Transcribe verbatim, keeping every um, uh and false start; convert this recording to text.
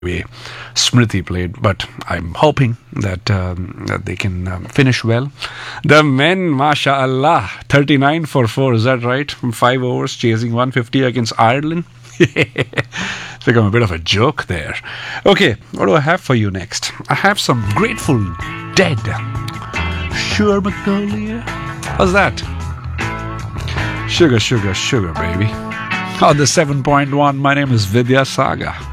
way Smriti played, but I'm hoping that, um, that they can um, finish well. The men, mashallah, thirty-nine for four, is that right? Five overs, chasing one hundred fifty against Ireland. It's become a bit of a joke there. Okay, what do I have for you next? I have some Grateful Dead. Sure, Magnolia? How's that? Sugar, sugar, sugar, baby. On the seven point one, my name is Vidya Saga.